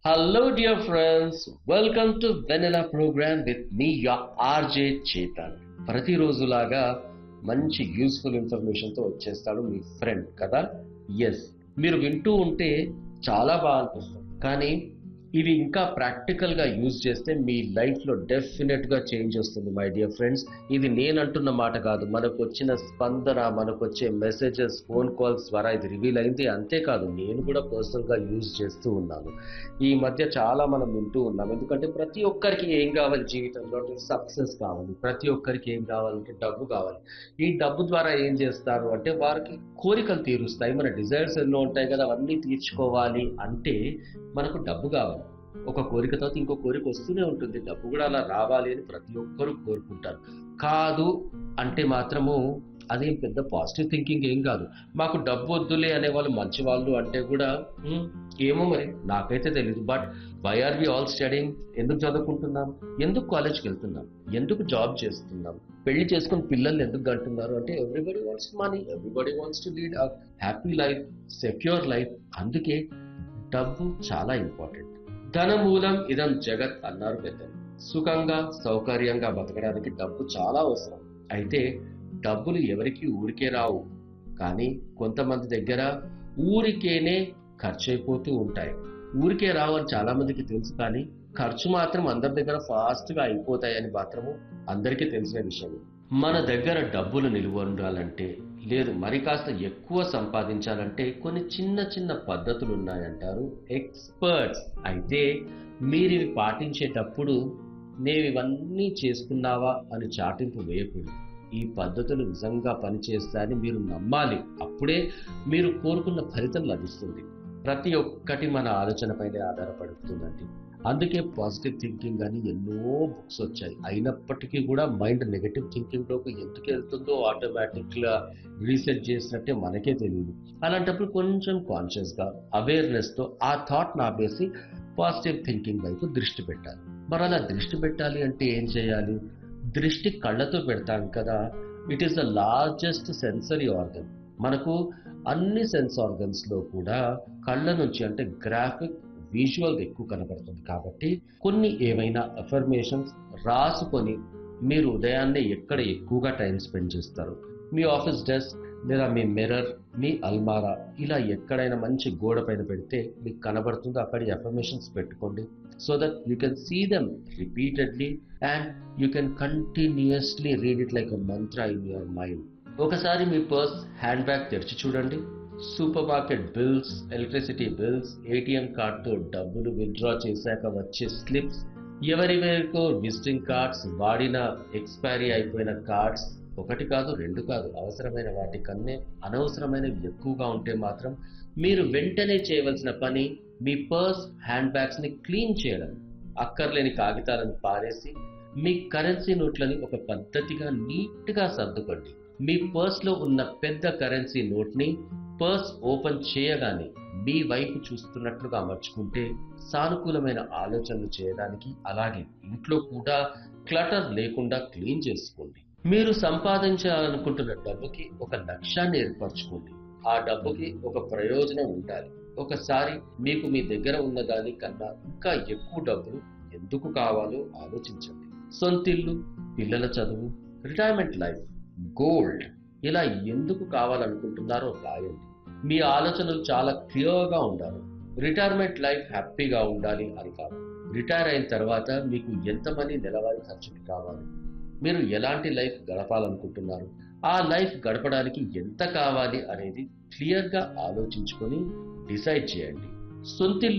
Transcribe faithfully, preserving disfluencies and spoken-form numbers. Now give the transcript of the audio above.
Hello, dear friends. Welcome to Vanilla Program with me, your R J Chetan. ప్రతిరోజులాగా మంచి useful ఇన్ఫర్మేషన్తో వచ్చేస్తాడు మీ friend కదా. Yes, మీరు వింటూ ఉంటే చాలా బాగా అనిపిస్తుంది, కానీ ఇవి ఇంకా ప్రాక్టికల్గా యూజ్ చేస్తే మీ లైఫ్లో డెఫినెట్గా చేంజ్ వస్తుంది మై డియర్ ఫ్రెండ్స్. ఇది నేను అంటున్న మాట కాదు, మనకు వచ్చిన స్పందన, మనకు వచ్చే మెసేజెస్, ఫోన్ కాల్స్ ద్వారా ఇది రివీల్ అయింది. అంతేకాదు, నేను కూడా పర్సనల్గా యూజ్ చేస్తూ ఉన్నాను. ఈ మధ్య చాలా మనం వింటూ ఉన్నాం, ఎందుకంటే ప్రతి ఒక్కరికి ఏం కావాలి జీవితంలో అంటే సక్సెస్ కావాలి, ప్రతి ఒక్కరికి ఏం కావాలంటే డబ్బు కావాలి. ఈ డబ్బు ద్వారా ఏం చేస్తారు అంటే వారికి కోరికలు తీరుస్తాయి. మన డిజైర్స్ ఎన్నో ఉంటాయి కదా, అవన్నీ తీర్చుకోవాలి అంటే మనకు డబ్బు కావాలి. ఒక కోరిక తర్వాత ఇంకో కోరిక వస్తూనే ఉంటుంది. డబ్బు కూడా అలా రావాలి అని ప్రతి ఒక్కరూ కోరుకుంటారు. కాదు అంటే మాత్రము అదేం పెద్ద పాజిటివ్ థింకింగ్ ఏం కాదు. మాకు డబ్బు వద్దులే అనే వాళ్ళు మంచి వాళ్ళు అంటే కూడా "ఉమ్, ఏమో మరి నాకైతే తెలియదు. But why are we all studying? ఎందుకు చదువుకుంటున్నాం? ఎందుకు కాలేజ్కి వెళ్తున్నాం? ఎందుకు జాబ్ చేస్తున్నాం? పెళ్లి చేసుకుని పిల్లల్ని ఎందుకు కంటున్నారు అంటే everybody wants money, everybody wants to lead a happy life, secure life. అందుకే డబ్బు చాలా ఇంపార్టెంట్. ధనమూలం ఇదం జగత్ అన్నారు పెద్దలు. సుఖంగా సౌకర్యంగా బతకడానికి డబ్బు చాలా అవసరం. అయితే డబ్బులు ఎవరికి ఊరికే రావు, కానీ కొంతమంది దగ్గర ఊరికేనే ఖర్చు అయిపోతూ ఉంటాయి. ఊరికే రావు అని చాలా మందికి తెలుసు, కానీ ఖర్చు మాత్రం అందరి దగ్గర ఫాస్ట్ గా అయిపోతాయని మాత్రము అందరికీ తెలిసిన విషయం. మన దగ్గర డబ్బులు నిలువ ఉండాలంటే, లేదు మరి కాస్త ఎక్కువ సంపాదించాలంటే కొన్ని చిన్న చిన్న పద్ధతులు ఉన్నాయంటారు ఎక్స్పర్ట్స్. అయితే మీరు ఇవి పాటించేటప్పుడు నేను ఇవన్నీ చేసుకున్నావా అని చాటింపు వేయకూడదు. ఈ పద్ధతులు నిజంగా పనిచేస్తాయని మీరు నమ్మాలి. అప్పుడే మీరు కోరుకున్న ఫలితం లభిస్తుంది. ప్రతి ఒక్కటి మన ఆలోచన పైనే ఆధారపడుతుందండి. అందుకే పాజిటివ్ థింకింగ్ అని ఎన్నో బుక్స్ వచ్చాయి. అయినప్పటికీ కూడా మైండ్ నెగటివ్ థింకింగ్ లోకి ఎందుకు వెళ్తుందో ఆటోమేటిక్ గా రీసెర్చ్ చేసినట్టే మనకే తెలియదు. అలాంటప్పుడు కొంచెం కాన్షియస్ గా అవేర్నెస్ తో ఆ థాట్ నాపేసి పాజిటివ్ థింకింగ్ వైపు దృష్టి పెట్టాలి. మరి అలా దృష్టి పెట్టాలి అంటే ఏం చేయాలి? దృష్టి కళ్ళతో పెడతాం కదా. It is the largest sensory organ. మనకు అన్ని సెన్స్ ఆర్గన్స్ లో కూడా కళ్ళ నుంచి అంటే గ్రాఫిక్ విజువల్ ఎక్కువ కనబడుతుంది. కాబట్టి కొన్ని ఏవైనా అఫర్మేషన్స్ రాసుకొని మీరు ఉదయాన్నే ఎక్కడ ఎక్కువగా టైం స్పెండ్ చేస్తారు, మీ ఆఫీస్ డెస్క్ లేదా మీ మిర్రర్, మీ అల్మారా, ఇలా ఎక్కడైనా మంచి గోడ పైన పెడితే మీకు కనబడుతుందో అక్కడ అఫర్మేషన్స్ పెట్టుకోండి. So that you can see them repeatedly and you can continuously read it like a Mantra in your mind. ఒకసారి మీ పర్స్, హ్యాండ్ బ్యాగ్ తెరిచి చూడండి. Super market bills, electricity bills, ATM కార్డ్తో డబ్బులు విత్డ్రా చేశాక వచ్చే స్లిప్స్, ఎవరివరికో విజిటింగ్ కార్డ్స్, వాడిన expiry అయిపోయిన cards, ఒకటి కాదు రెండు కాదు, అవసరమైన వాటి కన్నే అనవసరమైనవి ఎక్కువగా ఉంటే మాత్రం మీరు వెంటనే చేయవలసిన పని మీ పర్స్, హ్యాండ్ బ్యాగ్స్ ని క్లీన్ చేయడం. అక్కర్లేని కాగితాలను పారేసి మీ కరెన్సీ నోట్లని ఒక పద్ధతిగా నీట్ గా సర్దుకోండి. మీ పర్స్ లో ఉన్న పెద్ద కరెన్సీ నోట్ ని పర్స్ ఓపెన్ చేయగానే మీ వైపు చూస్తున్నట్లుగా అమర్చుకుంటే సానుకూలమైన ఆలోచనలు చేయడానికి, అలాగే ఇంట్లో కూడా క్లటర్ లేకుండా క్లీన్ చేసుకోండి. మీరు సంపాదించాలనుకుంటున్న డబ్బుకి ఒక లక్ష్యాన్ని ఏర్పరచుకోండి. ఆ డబ్బుకి ఒక ప్రయోజనం ఉండాలి. ఒకసారి మీకు మీ దగ్గర ఉన్న దానికన్నా ఇంకా ఎక్కువ డబ్బులు ఎందుకు కావాలో ఆలోచించండి. సొంతిల్లు, పిల్లల చదువు, రిటైర్మెంట్ లైఫ్, గోల్డ్, ఇలా ఎందుకు కావాలనుకుంటున్నారో రాయండి. మీ ఆలోచనలు చాలా క్లియర్గా ఉండాలి. రిటైర్మెంట్ లైఫ్ హ్యాపీగా ఉండాలి అని కాదు. రిటైర్ అయిన తర్వాత మీకు ఎంతమంది నెలవారీ ఖర్చులు కావాలి, మీరు ఎలాంటి లైఫ్ గడపాలనుకుంటున్నారు, ఆ లైఫ్ గడపడానికి ఎంత కావాలి అనేది క్లియర్గా ఆలోచించుకొని డిసైడ్ చేయండి. సొంతిల్లు